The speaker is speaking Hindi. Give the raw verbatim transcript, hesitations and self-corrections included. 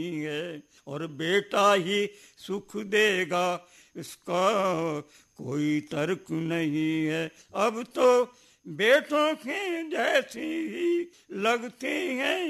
है और बेटा ही सुख देगा, इसका कोई तर्क नहीं है। अब तो बेटों के जैसी ही लगती हैं